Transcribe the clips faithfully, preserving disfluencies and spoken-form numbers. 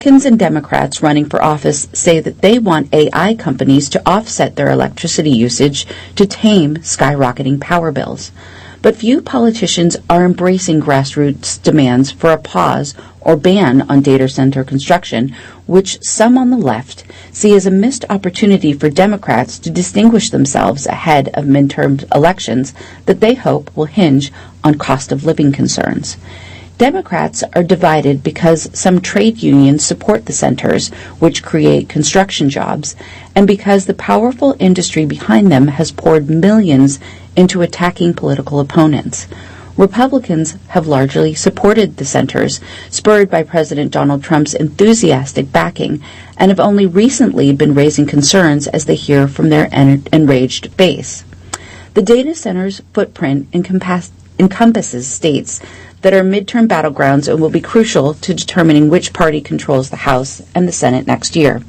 Republicans and Democrats running for office say that they want A I companies to offset their electricity usage to tame skyrocketing power bills. But few politicians are embracing grassroots demands for a pause or ban on data center construction, which some on the left see as a missed opportunity for Democrats to distinguish themselves ahead of midterm elections that they hope will hinge on cost of living concerns. Democrats are divided because some trade unions support the centers, which create construction jobs, and because the powerful industry behind them has poured millions into attacking political opponents. Republicans have largely supported the centers, spurred by President Donald Trump's enthusiastic backing, and have only recently been raising concerns as they hear from their en- enraged base. The data center's footprint encompass- encompasses states that are midterm battlegrounds and will be crucial to determining which party controls the House and the Senate next year.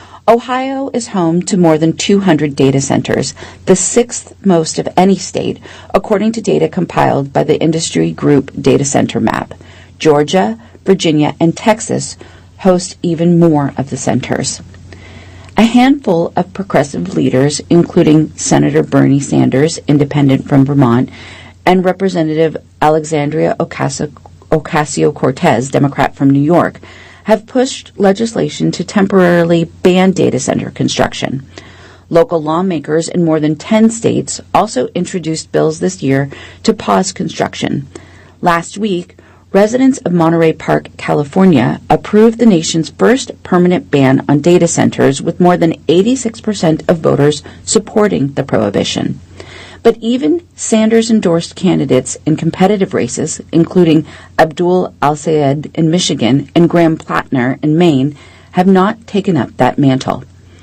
Ohio is home to more than two hundred data centers, the sixth most of any state, according to data compiled by the industry group Data Center Map. Georgia, Virginia, and Texas host even more of the centers. A handful of progressive leaders, including Senator Bernie Sanders, independent from Vermont, and Representative Alexandria Ocasio-Cortez, Democrat from New York, have pushed legislation to temporarily ban data center construction. Local lawmakers in more than ten states also introduced bills this year to pause construction. Last week, residents of Monterey Park, California, approved the nation's first permanent ban on data centers, with more than eighty-six percent of voters supporting the prohibition. But even Sanders-endorsed candidates in competitive races, including Abdul Al-Sayed in Michigan and Graham Plattner in Maine, have not taken up that mantle.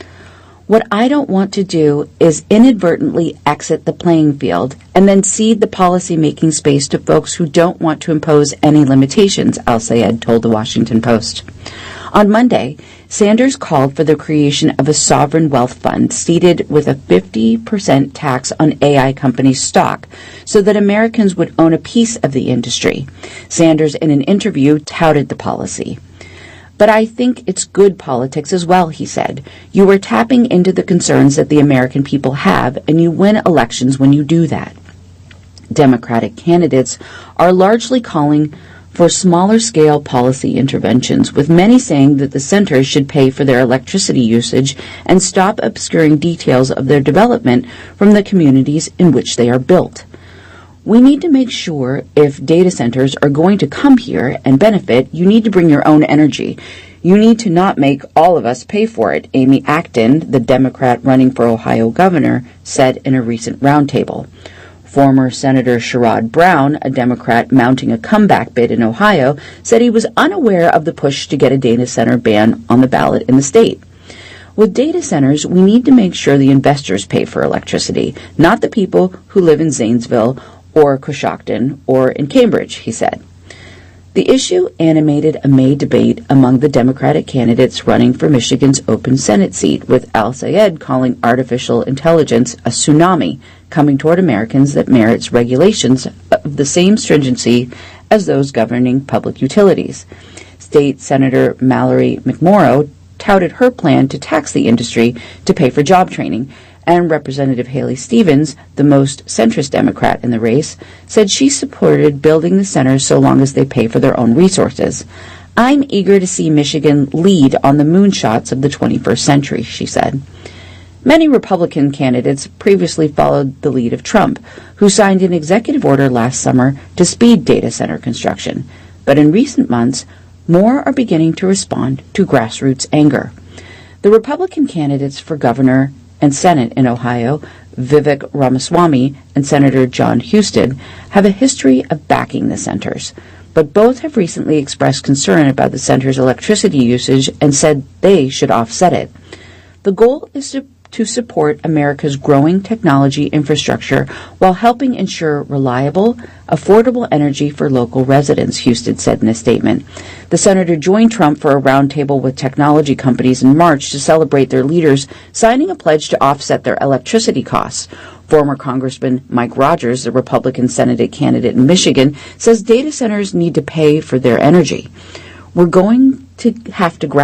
What I don't want to do is inadvertently exit the playing field and then cede the policy-making space to folks who don't want to impose any limitations, Al-Sayed told the Washington Post. On Monday, Sanders called for the creation of a sovereign wealth fund seeded with a fifty percent tax on A I companies' stock so that Americans would own a piece of the industry. Sanders, in an interview, touted the policy. But I think it's good politics as well, he said. You are tapping into the concerns that the American people have, and you win elections when you do that. Democratic candidates are largely calling for smaller-scale policy interventions, with many saying that the centers should pay for their electricity usage and stop obscuring details of their development from the communities in which they are built. We need to make sure if data centers are going to come here and benefit, you need to bring your own energy. You need to not make all of us pay for it, Amy Acton, the Democrat running for Ohio governor, said in a recent roundtable. Former Senator Sherrod Brown, a Democrat mounting a comeback bid in Ohio, said he was unaware of the push to get a data center ban on the ballot in the state. With data centers, we need to make sure the investors pay for electricity, not the people who live in Zanesville or Coshocton or in Cambridge, he said. The issue animated a May debate among the Democratic candidates running for Michigan's open Senate seat, with Al-Sayed calling artificial intelligence a tsunami coming toward Americans that merits regulations of the same stringency as those governing public utilities. State Senator Mallory McMorrow touted her plan to tax the industry to pay for job training, and Representative Haley Stevens, the most centrist Democrat in the race, said she supported building the centers so long as they pay for their own resources. I'm eager to see Michigan lead on the moonshots of the twenty-first century, she said. Many Republican candidates previously followed the lead of Trump, who signed an executive order last summer to speed data center construction. But in recent months, more are beginning to respond to grassroots anger. The Republican candidates for governor and Senate in Ohio, Vivek Ramaswamy and Senator John Huston, have a history of backing the centers, but both have recently expressed concern about the center's electricity usage and said they should offset it. The goal is to to support America's growing technology infrastructure while helping ensure reliable, affordable energy for local residents, Huston said in a statement. The senator joined Trump for a roundtable with technology companies in March to celebrate their leaders signing a pledge to offset their electricity costs. Former Congressman Mike Rogers, the Republican Senate candidate in Michigan, says data centers need to pay for their energy. We're going to have to grapple